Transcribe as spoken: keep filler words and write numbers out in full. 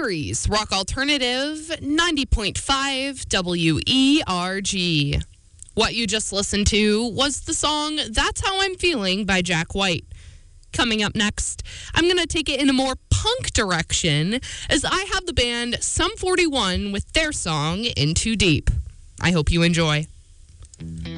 Eries, Rock Alternative, ninety point five W E R G. What you just listened to was the song That's How I'm Feeling by Jack White. Coming up next, I'm going to take it in a more punk direction as I have the band Sum forty-one with their song In Too Deep. I hope you enjoy.